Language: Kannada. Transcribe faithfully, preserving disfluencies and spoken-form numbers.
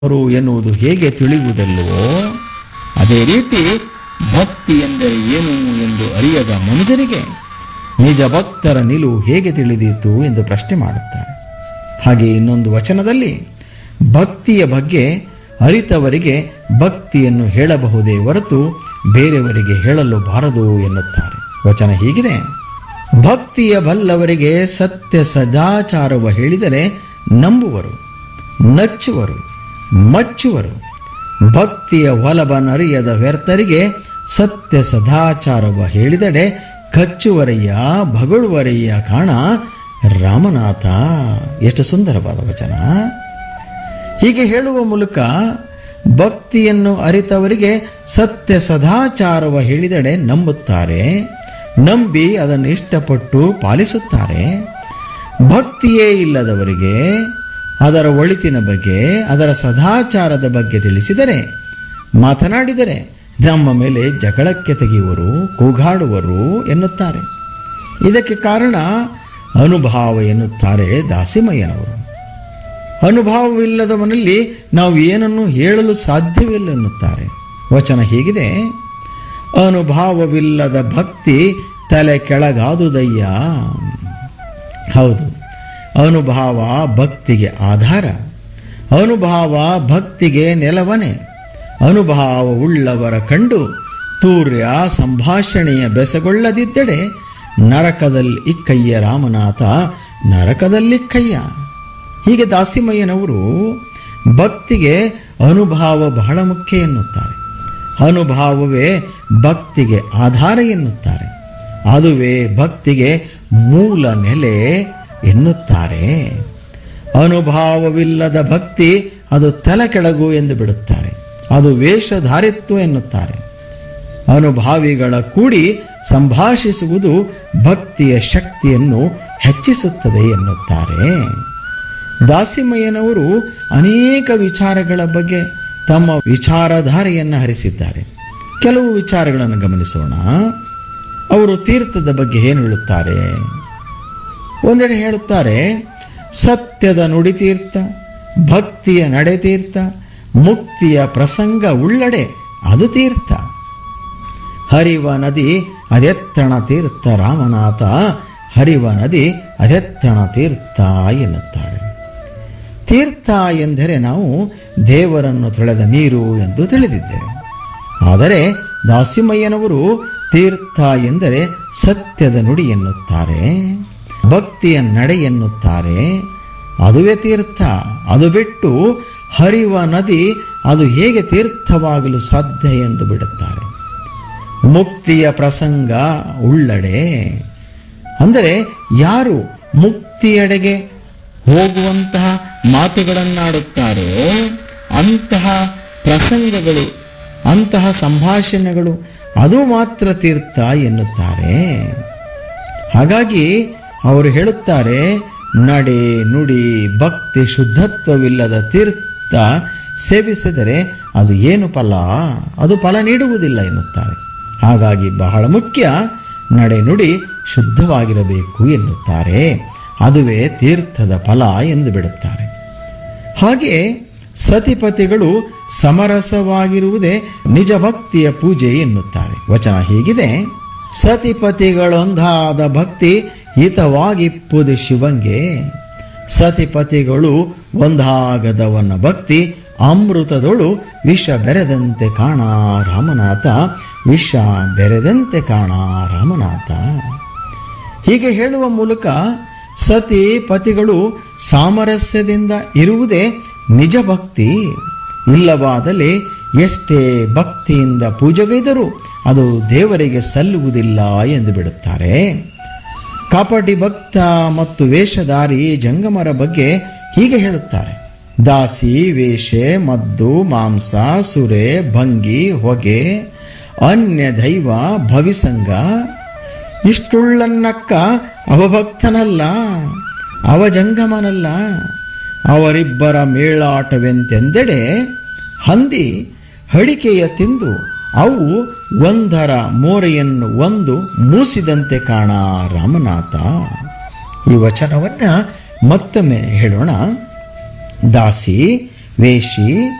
ಅವರು ಎನ್ನುವುದು ಹೇಗೆ ತಿಳಿಯುವುದಲ್ಲವೋ ಅದೇ ರೀತಿ ಭಕ್ತಿ ಎಂದರೆ ಏನು ಎಂದು ಅರಿಯದ ಮನುಜರಿಗೆ ನಿಜ ಭಕ್ತರ ನಿಲುವು ಹೇಗೆ ತಿಳಿದೀತು ಎಂದು ಪ್ರಶ್ನೆ ಮಾಡುತ್ತಾರೆ. ಹಾಗೆ ಇನ್ನೊಂದು ವಚನದಲ್ಲಿ ಭಕ್ತಿಯ ಬಗ್ಗೆ ಅರಿತವರಿಗೆ ಭಕ್ತಿಯನ್ನು ಹೇಳಬಹುದೇ ಹೊರತು ಬೇರೆಯವರಿಗೆ ಹೇಳಲು ಬಾರದು ಎನ್ನುತ್ತಾರೆ. ವಚನ ಹೀಗಿದೆ: ಭಕ್ತಿಯ ಬಲ್ಲವರಿಗೆ ಸತ್ಯ ಸದಾಚಾರವ ಹೇಳಿದರೆ ನಂಬುವರು, ನಚ್ಚುವರು, ಮಚ್ಚುವರು. ಭಕ್ತಿಯ ಒಲಬನರಿಯದ ವ್ಯರ್ಥರಿಗೆ ಸತ್ಯ ಸದಾಚಾರವ ಹೇಳಿದಡೆ ಕಚ್ಚುವರಯ್ಯ, ಭಗಳುವರಯ್ಯ ಕಾಣ ರಾಮನಾಥ. ಎಷ್ಟು ಸುಂದರವಾದ ವಚನ. ಹೀಗೆ ಹೇಳುವ ಮೂಲಕ ಭಕ್ತಿಯನ್ನು ಅರಿತವರಿಗೆ ಸತ್ಯ ಸದಾಚಾರವ ಹೇಳಿದಡೆ ನಂಬುತ್ತಾರೆ, ನಂಬಿ ಅದನ್ನು ಇಷ್ಟಪಟ್ಟು ಪಾಲಿಸುತ್ತಾರೆ. ಭಕ್ತಿಯೇ ಇಲ್ಲದವರಿಗೆ ಅದರ ಒಳಿತಿನ ಬಗ್ಗೆ, ಅದರ ಸದಾಚಾರದ ಬಗ್ಗೆ ತಿಳಿಸಿದರೆ, ಮಾತನಾಡಿದರೆ ನಮ್ಮ ಮೇಲೆ ಜಗಳಕ್ಕೆ ತೆಗೆಯುವರು, ಕೂಗಾಡುವರು ಎನ್ನುತ್ತಾರೆ. ಇದಕ್ಕೆ ಕಾರಣ ಅನುಭವ ಎನ್ನುತ್ತಾರೆ ದಾಸಿಮಯ್ಯನವರು. ಅನುಭವವಿಲ್ಲದವನಲ್ಲಿ ನಾವು ಏನನ್ನು ಹೇಳಲು ಸಾಧ್ಯವಿಲ್ಲ ಎನ್ನುತ್ತಾರೆ. ವಚನ ಹೀಗಿದೆ: ಅನುಭವವಿಲ್ಲದ ಭಕ್ತಿ ತಲೆ ಕೆಳಗಾದುದಯ್ಯ. ಹೌದು, ಅನುಭವ ಭಕ್ತಿಗೆ ಆಧಾರ, ಅನುಭವ ಭಕ್ತಿಗೆ ನೆಲವನೆ. ಅನುಭವವುಳ್ಳವರ ಕಂಡು ತೂರ್ಯ ಸಂಭಾಷಣೆಯ ಬೆಸಗೊಳ್ಳದಿದ್ದಡೆ ನರಕದಲ್ಲಿ ಇಕ್ಕಯ್ಯ ರಾಮನಾಥ, ನರಕದಲ್ಲಿಕ್ಕಯ್ಯ. ಹೀಗೆ ದಾಸಿಮಯ್ಯನವರು ಭಕ್ತಿಗೆ ಅನುಭವ ಬಹಳ ಮುಖ್ಯ ಎನ್ನುತ್ತಾರೆ. ಅನುಭವವೇ ಭಕ್ತಿಗೆ ಆಧಾರ ಎನ್ನುತ್ತಾರೆ. ಅದುವೇ ಭಕ್ತಿಗೆ ಮೂಲ ನೆಲೆ ಎನ್ನುತ್ತಾರೆ. ಅನುಭವವಿಲ್ಲದ ಭಕ್ತಿ ಅದು ತಲೆ ಕೆಳಗು ಎಂದು ಬಿಡುತ್ತಾರೆ. ಅದು ವೇಷಧಾರಿತ್ವ ಎನ್ನುತ್ತಾರೆ. ಅನುಭಾವಿಗಳ ಕೂಡಿ ಸಂಭಾಷಿಸುವುದು ಭಕ್ತಿಯ ಶಕ್ತಿಯನ್ನು ಹೆಚ್ಚಿಸುತ್ತದೆ ಎನ್ನುತ್ತಾರೆ. ದಾಸಿಮಯ್ಯನವರು ಅನೇಕ ವಿಚಾರಗಳ ಬಗ್ಗೆ ತಮ್ಮ ವಿಚಾರಧಾರೆಯನ್ನು ಹರಿಸಿದ್ದಾರೆ. ಕೆಲವು ವಿಚಾರಗಳನ್ನು ಗಮನಿಸೋಣ. ಅವರು ತೀರ್ಥದ ಬಗ್ಗೆ ಏನು ಹೇಳುತ್ತಾರೆ? ಒಂದೆಡೆ ಹೇಳುತ್ತಾರೆ, ಸತ್ಯದ ನುಡಿತೀರ್ಥ, ಭಕ್ತಿಯ ನಡೆತೀರ್ಥ, ಮುಕ್ತಿಯ ಪ್ರಸಂಗ ಉಳ್ಳಡೆ ಅದು ತೀರ್ಥ. ಹರಿವ ನದಿ ಅದೆತ್ತಣ ತೀರ್ಥ ರಾಮನಾಥ, ಹರಿವ ನದಿ ಅದೆತ್ತಣ ತೀರ್ಥ ಎನ್ನುತ್ತಾರೆ. ತೀರ್ಥ ಎಂದರೆ ನಾವು ದೇವರನ್ನು ತೊಳೆದ ನೀರು ಎಂದು ತಿಳಿದಿದ್ದೇವೆ. ಆದರೆ ದಾಸಿಮಯ್ಯನವರು ತೀರ್ಥ ಎಂದರೆ ಸತ್ಯದ ನುಡಿ ಎನ್ನುತ್ತಾರೆ, ಭಕ್ತಿಯ ನಡೆ ಎನ್ನುತ್ತಾರೆ. ಅದುವೇ ತೀರ್ಥ. ಅದು ಬಿಟ್ಟು ಹರಿವ ನದಿ ಅದು ಹೇಗೆ ತೀರ್ಥವಾಗಲು ಸಾಧ್ಯ ಎಂದು ಬಿಡುತ್ತಾರೆ. ಮುಕ್ತಿಯ ಪ್ರಸಂಗ ಉಳ್ಳಡೆ ಅಂದರೆ ಯಾರು ಮುಕ್ತಿಯೆಡೆಗೆ ಹೋಗುವಂತಹ ಮಾತುಗಳನ್ನಾಡುತ್ತಾರೋ ಅಂತಹ ಪ್ರಸಂಗಗಳು, ಅಂತಹ ಸಂಭಾಷಣೆಗಳು ಅದು ಮಾತ್ರ ತೀರ್ಥ ಎನ್ನುತ್ತಾರೆ. ಹಾಗಾಗಿ ಅವರು ಹೇಳುತ್ತಾರೆ, ನಡೆ ನುಡಿ ಭಕ್ತಿ ಶುದ್ಧತ್ವವಿಲ್ಲದ ತೀರ್ಥ ಸೇವಿಸಿದರೆ ಅದು ಏನು ಫಲ, ಅದು ಫಲ ನೀಡುವುದಿಲ್ಲ ಎನ್ನುತ್ತಾರೆ. ಹಾಗಾಗಿ ಬಹಳ ಮುಖ್ಯ ನಡೆ ನುಡಿ ಶುದ್ಧವಾಗಿರಬೇಕು ಎನ್ನುತ್ತಾರೆ. ಅದುವೇ ತೀರ್ಥದ ಫಲ ಎಂದು ಬಿಡುತ್ತಾರೆ. ಹಾಗೆ ಸತಿಪತಿಗಳು ಸಮರಸವಾಗಿರುವುದೇ ನಿಜ ಭಕ್ತಿಯ ಪೂಜೆ ಎನ್ನುತ್ತಾರೆ. ವಚನ ಹೀಗಿದೆ: ಸತಿಪತಿಗಳೊಂದಾದ ಭಕ್ತಿ ಹಿತವಾಗಿಪ್ಪುದು ಶಿವಂಗೆ, ಸತಿಪತಿಗಳು ಒಂದಾಗದವನ ಭಕ್ತಿ ಅಮೃತದೊಳು ವಿಷ ಬೆರೆದಂತೆ ಕಾಣ ರಾಮನಾಥ, ವಿಷ ಬೆರೆದಂತೆ ಕಾಣ ರಾಮನಾಥ. ಹೀಗೆ ಹೇಳುವ ಮೂಲಕ ಸತಿ ಪತಿಗಳು ಸಾಮರಸ್ಯದಿಂದ ಇರುವುದೇ ನಿಜ ಭಕ್ತಿ. ಇಲ್ಲವಾದಲ್ಲಿ ಎಷ್ಟೇ ಭಕ್ತಿಯಿಂದ ಪೂಜೆಗೈದರೂ ಅದು ದೇವರಿಗೆ ಸಲ್ಲುವುದಿಲ್ಲ ಎಂದು ಬಿಡುತ್ತಾರೆ. ಕಾಪಟಿ ಭಕ್ತ ಮತ್ತು ವೇಷಧಾರಿ ಜಂಗಮರ ಬಗ್ಗೆ ಹೀಗೆ ಹೇಳುತ್ತಾರೆ: ದಾಸಿ ವೇಷೆ ಮದ್ದು ಮಾಂಸ ಸುರೆ ಭಂಗಿ ಹೊಗೆ ಅನ್ಯ ದೈವ ಭವಿಸಂಗ, ಇಷ್ಟುಳ್ಳನ್ನಕ್ಕ ಅವಭಕ್ತನಲ್ಲ, ಅವಜಂಗಮನಲ್ಲ. ಅವರಿಬ್ಬರ ಮೇಳಾಟವೆಂತೆಂದೆಡೆ ಹಂದಿ ಹಡಿಕೆಯ ತಿಂದು ಅವು ಒಂದರ ಮೋರೆಯನ್ನು ಒಂದು ಮೂಸಿದಂತೆ ಕಾಣ ರಾಮನಾಥ. ಈ ವಚನವನ್ನು ಮತ್ತೊಮ್ಮೆ ಹೇಳೋಣ. ದಾಸಿ ವೇಷಿ